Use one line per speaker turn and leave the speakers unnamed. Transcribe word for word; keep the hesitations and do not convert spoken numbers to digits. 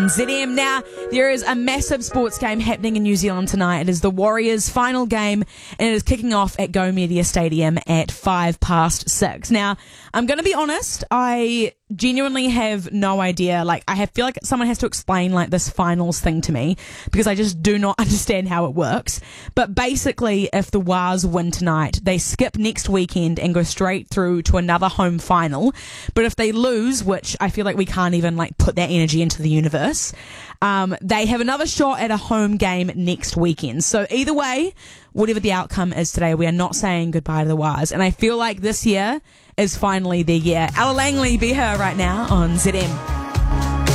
on Z M. Now, there is a massive sports game happening in New Zealand tonight. It is the Warriors' final game, and it is kicking off at Go Media Stadium at five past six. Now, I'm going to be honest, I genuinely have no idea. Like, I have, feel like someone has to explain, like, this finals thing to me, because I just do not understand how it works. But basically, if the Wars win tonight, they skip next weekend and go straight through to another home final. But if they lose, which I feel like we can't even, like, put that energy into the universe, um, they have another shot at a home game next weekend. So either way, whatever the outcome is today, we are not saying goodbye to the Wars. And I feel like this year is finally their year. Ella Langley, be her right now on Z M.